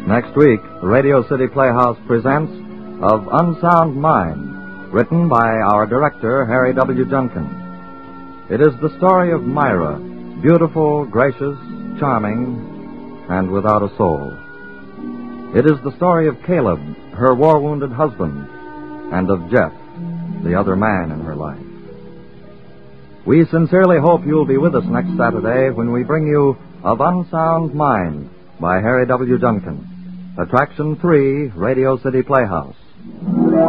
Next week, Radio City Playhouse presents Of Unsound Mind, written by our director, Harry W. Junkin. It is the story of Myra, beautiful, gracious, charming, and without a soul. It is the story of Caleb, her war-wounded husband, and of Jeff, the other man in her life. We sincerely hope you'll be with us next Saturday when we bring you Of Unsound Mind by Harry W. Junkin. Attraction 3, Radio City Playhouse.